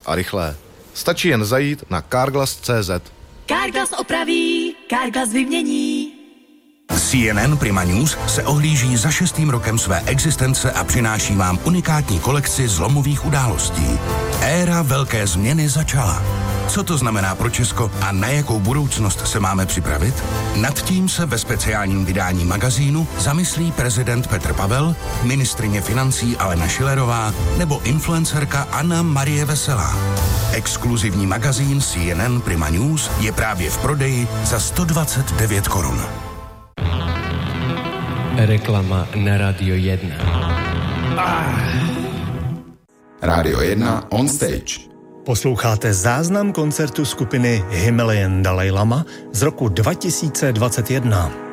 a rychlé. Stačí jen zajít na Carglass.cz. Carglass opraví, Carglass vymění. CNN Prima News se ohlíží za 6. rokem své existence a přináší vám unikátní kolekci zlomových událostí. Éra velké změny začala. Co to znamená pro Česko a na jakou budoucnost se máme připravit? Nad tím se ve speciálním vydání magazínu zamyslí prezident Petr Pavel, ministryně financí Alena Schillerová nebo influencerka Anna Marie Veselá. Exkluzivní magazín CNN Prima News je právě v prodeji za 129 korun. Reklama na Radio 1. Radio 1 on stage. Posloucháte záznam koncertu skupiny Himalayan Dalai Lama z roku 2021.